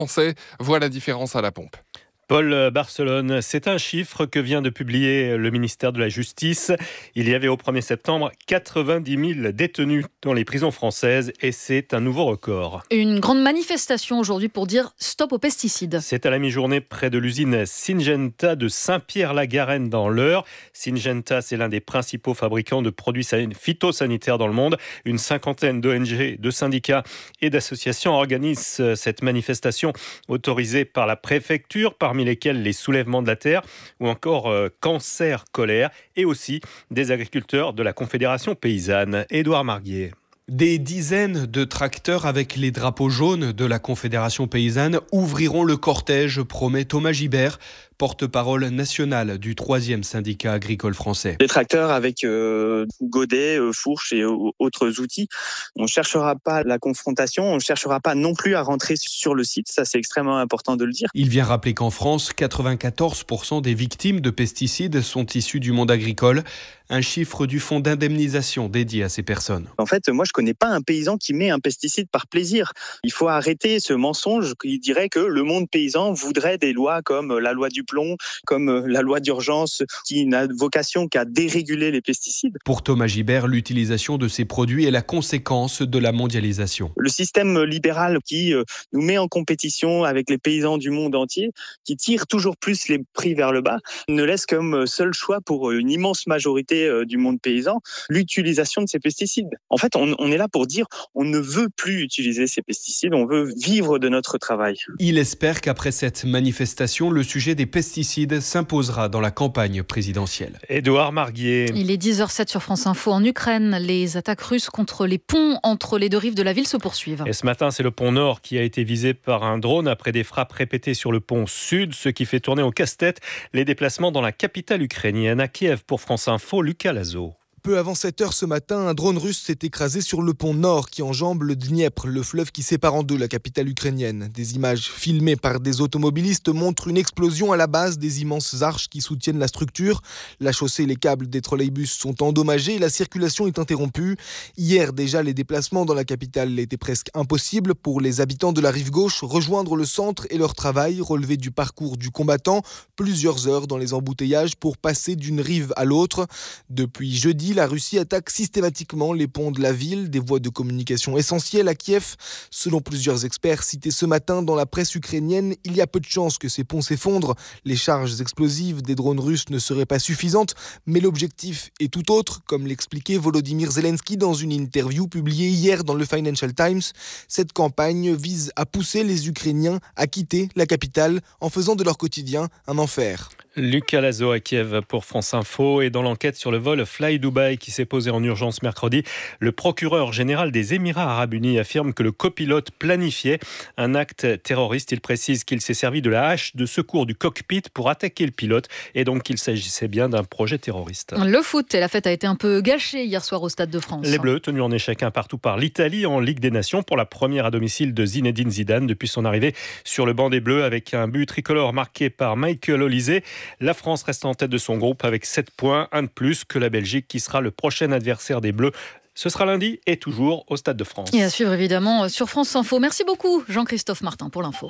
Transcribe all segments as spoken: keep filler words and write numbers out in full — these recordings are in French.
Français voient la différence à la pompe. Paul Barcelone, c'est un chiffre que vient de publier le ministère de la Justice. Il y avait au premier septembre quatre-vingt-dix mille détenus dans les prisons françaises et c'est un nouveau record. Une grande manifestation aujourd'hui pour dire stop aux pesticides. C'est à la mi-journée près de l'usine Syngenta de Saint-Pierre-la-Garenne dans l'Eure. Syngenta, c'est l'un des principaux fabricants de produits phytosanitaires dans le monde. Une cinquantaine d'O N G, de syndicats et d'associations organisent cette manifestation autorisée par la préfecture, parmi lesquels les soulèvements de la terre ou encore euh, cancer, colère et aussi des agriculteurs de la Confédération paysanne. Édouard Marguier. Des dizaines de tracteurs avec les drapeaux jaunes de la Confédération paysanne ouvriront le cortège, promet Thomas Gibert, porte-parole national du troisième syndicat agricole français. Les tracteurs avec euh, godets, euh, fourches et euh, autres outils. On ne cherchera pas la confrontation, on ne cherchera pas non plus à rentrer sur le site, ça c'est extrêmement important de le dire. Il vient rappeler qu'en France, quatre-vingt-quatorze pour cent des victimes de pesticides sont issues du monde agricole, un chiffre du fonds d'indemnisation dédié à ces personnes. En fait, moi je ne connais pas un paysan qui met un pesticide par plaisir. Il faut arrêter ce mensonge qui dirait que le monde paysan voudrait des lois comme la loi du plomb, comme la loi d'urgence qui n'a vocation qu'à déréguler les pesticides. Pour Thomas Gibert, l'utilisation de ces produits est la conséquence de la mondialisation. Le système libéral qui nous met en compétition avec les paysans du monde entier, qui tire toujours plus les prix vers le bas, ne laisse comme seul choix pour une immense majorité du monde paysan l'utilisation de ces pesticides. En fait, on, on est là pour dire on ne veut plus utiliser ces pesticides, on veut vivre de notre travail. Il espère qu'après cette manifestation, le sujet des pesticides s'imposera dans la campagne présidentielle. Édouard Marguier. Il est dix heures zéro sept sur France Info. En Ukraine, les attaques russes contre les ponts entre les deux rives de la ville se poursuivent. Et ce matin, c'est le pont Nord qui a été visé par un drone après des frappes répétées sur le pont Sud, ce qui fait tourner au casse-tête les déplacements dans la capitale ukrainienne. À Kiev, pour France Info, Lucas Lazo. Peu avant sept heures ce matin, un drone russe s'est écrasé sur le pont Nord qui enjambe le Dniepr, le fleuve qui sépare en deux la capitale ukrainienne. Des images filmées par des automobilistes montrent une explosion à la base des immenses arches qui soutiennent la structure. La chaussée et les câbles des trolleybus sont endommagés et la circulation est interrompue. Hier déjà, les déplacements dans la capitale étaient presque impossibles pour les habitants de la rive gauche. Rejoindre le centre et leur travail, relever du parcours du combattant, plusieurs heures dans les embouteillages pour passer d'une rive à l'autre. Depuis jeudi, la Russie attaque systématiquement les ponts de la ville, des voies de communication essentielles à Kiev. Selon plusieurs experts cités ce matin dans la presse ukrainienne, il y a peu de chances que ces ponts s'effondrent. Les charges explosives des drones russes ne seraient pas suffisantes, mais l'objectif est tout autre, comme l'expliquait Volodymyr Zelensky dans une interview publiée hier dans le Financial Times. Cette campagne vise à pousser les Ukrainiens à quitter la capitale en faisant de leur quotidien un enfer. Lucas Lazo à Kiev pour France Info. Et dans l'enquête sur le vol Fly Dubai qui s'est posé en urgence mercredi, le procureur général des Émirats Arabes Unis affirme que le copilote planifiait un acte terroriste. Il précise qu'il s'est servi de la hache de secours du cockpit pour attaquer le pilote et donc qu'il s'agissait bien d'un projet terroriste. Le foot et la fête a été un peu gâchée hier soir au Stade de France. Les Bleus tenus en échec un partout par l'Italie en Ligue des Nations pour la première à domicile de Zinedine Zidane depuis son arrivée sur le banc des Bleus avec un but tricolore marqué par Michael Olise. La France reste en tête de son groupe avec sept points, un de plus que la Belgique qui sera le prochain adversaire des Bleus. Ce sera lundi et toujours au Stade de France. Et à suivre évidemment sur France Info. Merci beaucoup Jean-Christophe Martin pour l'info.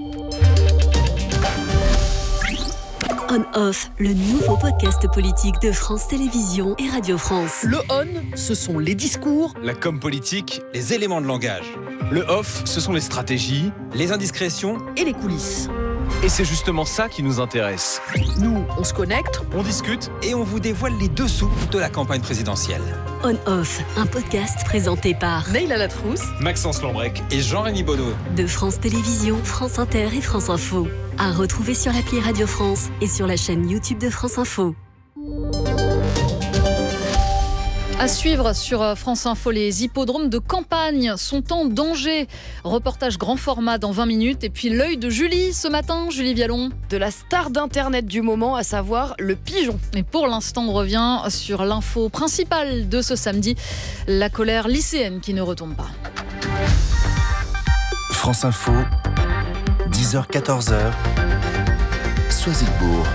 On-Off, le nouveau podcast politique de France Télévisions et Radio France. Le on, ce sont les discours. La com politique, les éléments de langage. Le off, ce sont les stratégies, les indiscrétions et les coulisses. Et c'est justement ça qui nous intéresse. Nous, on se connecte, on discute et on vous dévoile les dessous de la campagne présidentielle. On-Off, un podcast présenté par Neila Latrousse, Maxence Lambrec et Jean-Rémy Bonneau. De France Télévisions, France Inter et France Info. À retrouver sur l'appli Radio France et sur la chaîne YouTube de France Info. À suivre sur France Info, les hippodromes de campagne sont en danger. Reportage grand format dans vingt minutes. Et puis l'œil de Julie ce matin, Julie Vialon. De la star d'internet du moment, à savoir le pigeon. Et pour l'instant, on revient sur l'info principale de ce samedi, la colère lycéenne qui ne retombe pas. France Info, dix heures quatorze heures, Soisilbourg.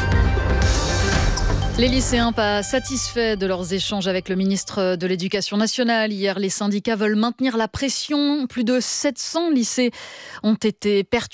Les lycéens pas satisfaits de leurs échanges avec le ministre de l'Éducation nationale. Hier, les syndicats veulent maintenir la pression. Plus de sept cents lycées ont été perturbés.